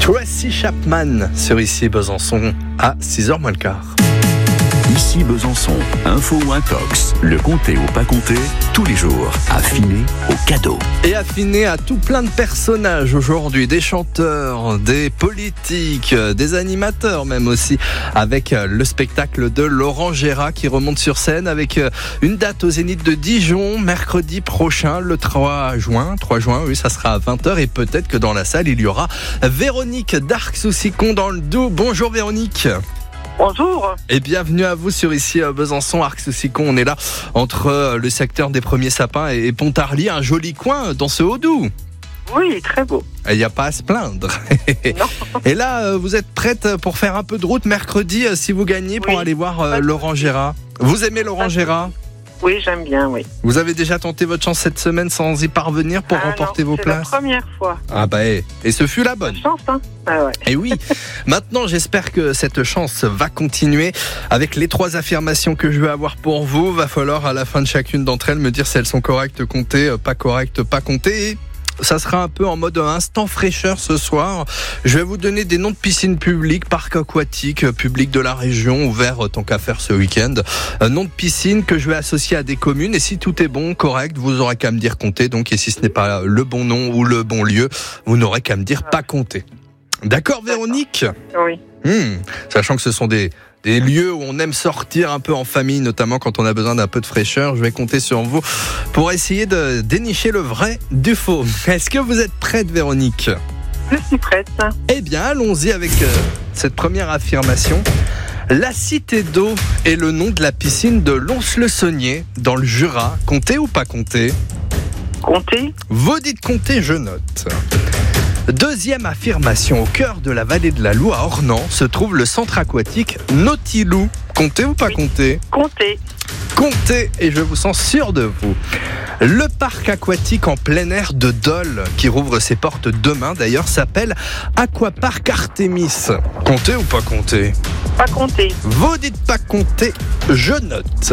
Tracy Chapman sur Ici Besançon à 6h moins le quart. Ici Besançon, info ou intox, le compter ou pas compter, tous les jours, affiné au cadeau. Et affiné à tout plein de personnages aujourd'hui, des chanteurs, des politiques, des animateurs même aussi, avec le spectacle de Laurent Gérard qui remonte sur scène avec une date au Zénith de Dijon, mercredi prochain, le 3 juin, oui, ça sera à 20h et peut-être que dans la salle, il y aura Véronique d'Arc-sous-Sicon dans le Doubs. Bonjour Véronique. Bonjour. Et bienvenue à vous sur Ici Besançon, Arc-sous-Sicon. On est là entre le secteur des Premiers Sapins et Pontarlier, un joli coin dans ce Haut-Doubs. Oui, très beau. Il n'y a pas à se plaindre. Non. Et là, vous êtes prête pour faire un peu de route mercredi si vous gagnez pour aller voir Laurent Gérard. Vous aimez Laurent Gérard ? Oui, j'aime bien, oui. Vous avez déjà tenté votre chance cette semaine sans y parvenir pour remporter vos places ? C'est la première fois. Ah bah et ce fut la bonne. Chance, hein ? Ah ouais. Et oui, maintenant j'espère que cette chance va continuer avec les 3 affirmations que je vais avoir pour vous. Va falloir à la fin de chacune d'entre elles me dire si elles sont correctes, comptées, pas correctes, pas comptées. Et ça sera un peu en mode instant fraîcheur ce soir. Je vais vous donner des noms de piscines publiques, parcs aquatiques, publics de la région, ouverts tant qu'à faire ce week-end. Noms de piscines que je vais associer à des communes. Et si tout est bon, correct, vous aurez qu'à me dire compter. Donc, et si ce n'est pas le bon nom ou le bon lieu, vous n'aurez qu'à me dire pas compter. D'accord, Véronique ? Oui. Sachant que ce sont des lieux où on aime sortir un peu en famille, notamment quand on a besoin d'un peu de fraîcheur. Je vais compter sur vous pour essayer de dénicher le vrai du faux. Est-ce que vous êtes prête, Véronique ? Je suis prête. Eh bien, allons-y avec cette première affirmation. La Cité d'eau est le nom de la piscine de Lons-le-Saunier, dans le Jura. Comptez ou pas comptez ? Comptez. Vous dites comptez, je note. Deuxième affirmation, au cœur de la vallée de la Loue à Ornans se trouve le centre aquatique Nautilou. Comptez ou pas comptez ? Comptez. Comptez, et je vous sens sûr de vous. Le parc aquatique en plein air de Dole, qui rouvre ses portes demain d'ailleurs, s'appelle Aquapark Artemis. Comptez ou pas comptez ? Pas compter. Vous dites pas compter, je note.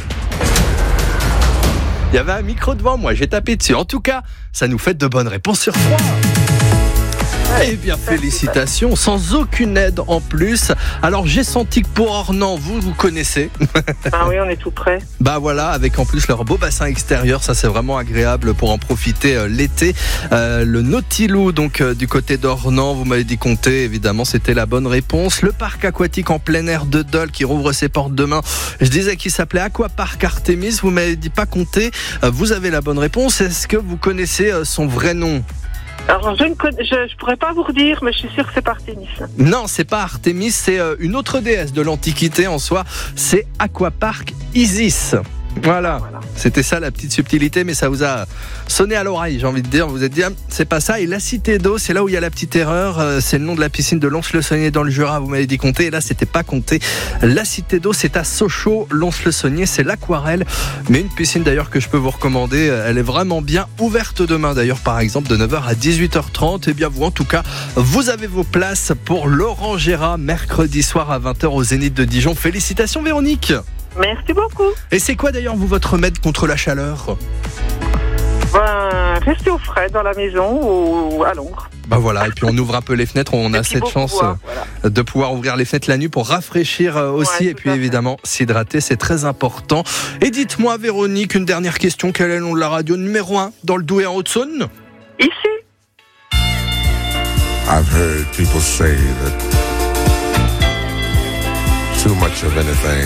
Il y avait un micro devant moi, j'ai tapé dessus. En tout cas, ça nous fait de bonnes réponses sur 3. Eh bien, félicitations, sans aucune aide en plus. Alors, j'ai senti que pour Ornans, vous connaissez. Ah oui, on est tout près. Bah voilà, avec en plus leur beau bassin extérieur, ça c'est vraiment agréable pour en profiter l'été. Le Nautilou, donc du côté d'Ornans, vous m'avez dit compter, évidemment, c'était la bonne réponse. Le parc aquatique en plein air de Dole qui rouvre ses portes demain, je disais qu'il s'appelait Aquapark Artemis, vous m'avez dit pas compter. Vous avez la bonne réponse. Est-ce que vous connaissez son vrai nom ? Alors, je pourrais pas vous redire, mais je suis sûre que c'est pas Artemis. Non, c'est pas Artemis, c'est une autre déesse de l'Antiquité en soi. C'est Aquapark Isis. Voilà, c'était ça la petite subtilité, mais ça vous a sonné à l'oreille, j'ai envie de dire. Vous vous êtes dit, c'est pas ça. Et la Cité d'eau, c'est là où il y a la petite erreur. C'est le nom de la piscine de Lons-le-Saunier dans le Jura. Vous m'avez dit compter, et là, c'était pas compté. La Cité d'eau, c'est à Sochaux, Lons-le-Saunier, c'est l'Aquarelle. Mais une piscine d'ailleurs que je peux vous recommander. Elle est vraiment bien ouverte demain, d'ailleurs, par exemple, de 9h à 18h30. Et bien, vous, en tout cas, vous avez vos places pour Laurent Gérard, mercredi soir à 20h au Zénith de Dijon. Félicitations, Véronique! Merci beaucoup. Et c'est quoi d'ailleurs, vous, votre remède contre la chaleur ? Restez au frais dans la maison ou à l'ombre. Bah voilà, et puis on ouvre un peu les fenêtres, on a cette chance de pouvoir ouvrir les fenêtres la nuit pour rafraîchir aussi, et puis évidemment s'hydrater, c'est très important. Et dites-moi, Véronique, une dernière question, quel est le nom de la radio numéro 1 dans le Doubs et en Haute-Saône ? Ici. I've heard people say that too much of anything